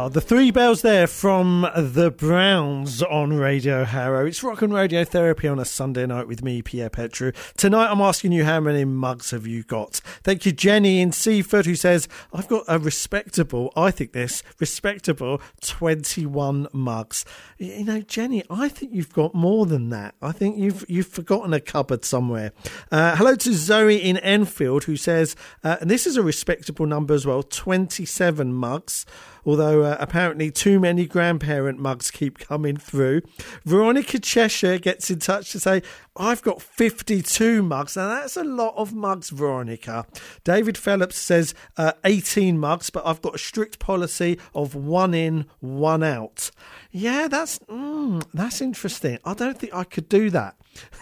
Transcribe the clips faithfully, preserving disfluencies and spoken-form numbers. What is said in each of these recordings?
Oh, the three bells there from the Browns on Radio Harrow. It's Rock and Radio Therapy on a Sunday night with me, Pierre Petru. Tonight I'm asking you, how many mugs have you got? Thank you, Jenny in Seaford, who says, I've got a respectable, I think this, respectable twenty-one mugs. You know, Jenny, I think you've got more than that. I think you've you've forgotten a cupboard somewhere. Uh, hello to Zoe in Enfield, who says, uh, and this is a respectable number as well, twenty-seven mugs. Although uh, apparently too many grandparent mugs keep coming through. Veronica Cheshire gets in touch to say, I've got fifty-two mugs. Now, that's a lot of mugs, Veronica. David Phelps says uh, eighteen mugs, but I've got a strict policy of one in, one out. Yeah, that's mm, that's interesting. I don't think I could do that.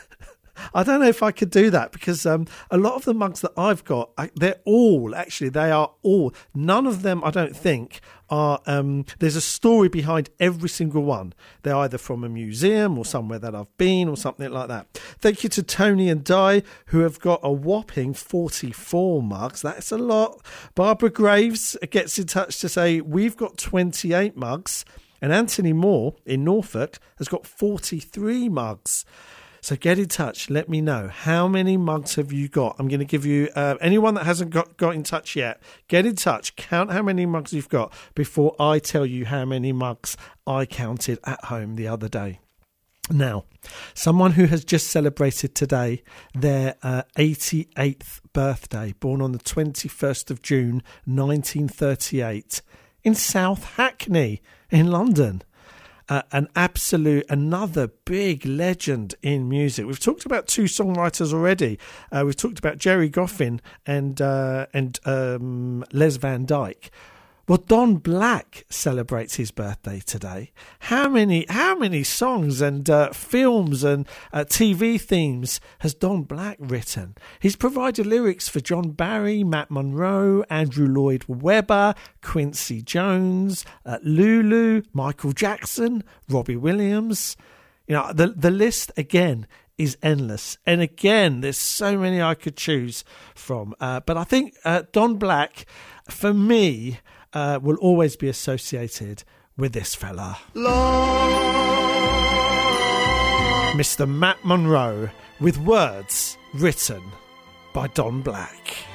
I don't know if I could do that because um, a lot of the mugs that I've got, I, they're all, actually, they are all, none of them, I don't think, are, um, there's a story behind every single one. They're either from a museum or somewhere that I've been or something like that. Thank you to Tony and Di, who have got a whopping forty-four mugs. That's a lot. Barbara Graves gets in touch to say, we've got twenty-eight mugs. And Anthony Moore in Norfolk has got forty-three mugs. So get in touch. Let me know. How many mugs have you got? I'm going to give you, uh, anyone that hasn't got, got in touch yet, get in touch. Count how many mugs you've got before I tell you how many mugs I counted at home the other day. Now, someone who has just celebrated today their uh, eighty-eighth birthday, born on the twenty-first of June, nineteen thirty-eight, in South Hackney in London. Uh, an absolute, another big legend in music. We've talked about two songwriters already. Uh, we've talked about Jerry Goffin and uh, and um, Les Van Dyke. Well, Don Black celebrates his birthday today. How many, how many songs and uh, films and uh, T V themes has Don Black written? He's provided lyrics for John Barry, Matt Monro, Andrew Lloyd Webber, Quincy Jones, uh, Lulu, Michael Jackson, Robbie Williams. You know, the the list again is endless. And again, there's so many I could choose from. Uh, but I think uh, Don Black, for me, Uh, will always be associated with this fella. Lord. Mister Matt Monro, with words written by Don Black.